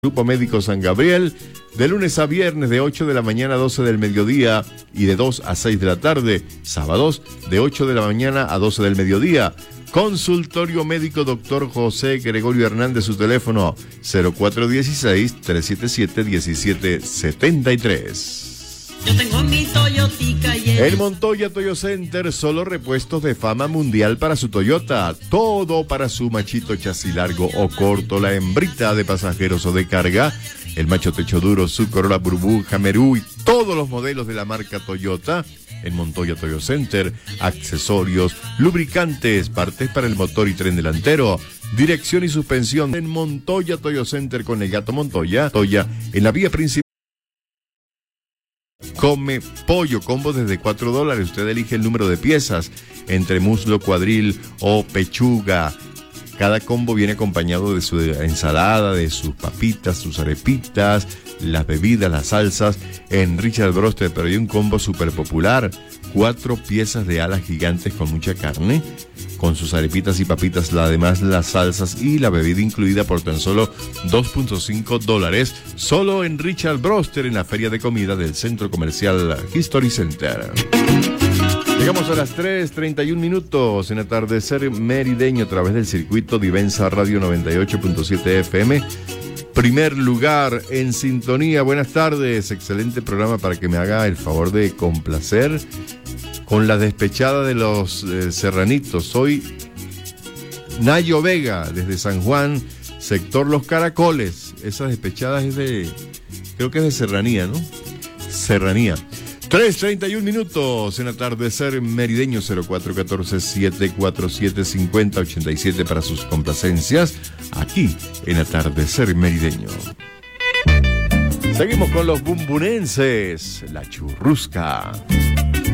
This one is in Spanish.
Grupo Médico San Gabriel, de lunes a viernes de 8 de la mañana a 12 del mediodía y de 2 a 6 de la tarde, sábados de 8 de la mañana a 12 del mediodía. Consultorio médico Dr. José Gregorio Hernández, su teléfono 0416-377-1773. Yo tengo mi Toyotica y El Montoya Toyo Center, solo repuestos de fama mundial para su Toyota. Todo para su machito chasis largo o corto, la hembrita de pasajeros o de carga, el macho techo duro, su Corolla burbuja, Merú y todos los modelos de la marca Toyota. En Montoya Toyo Center, accesorios, lubricantes, partes para el motor y tren delantero, dirección y suspensión. En Montoya Toyo Center con el gato Montoya, Toya, en la vía principal. Come pollo, combo desde $4. Usted elige el número de piezas, entre muslo, cuadril o pechuga. Cada combo viene acompañado de su ensalada, de sus papitas, sus arepitas, las bebidas, las salsas. En Richard Broster, pero hay un combo súper popular. 4 piezas de alas gigantes con mucha carne, con sus arepitas y papitas, además las salsas y la bebida incluida por tan solo $2.5. Solo en Richard Broster, en la feria de comida del Centro Comercial History Center. Llegamos a las 3:31 en Atardecer Merideño a través del circuito Divensa Radio 98.7 FM. Primer lugar en sintonía. Buenas tardes, excelente programa para que me haga el favor de complacer con la despechada de los serranitos. Soy Nayo Vega, desde San Juan, sector Los Caracoles. Esa despechada es creo que es de Serranía, ¿no? Serranía. 3:31 en Atardecer Merideño, 0414-747-5087 para sus complacencias, aquí en Atardecer Merideño. Seguimos con los bumbunenses, la churrusca.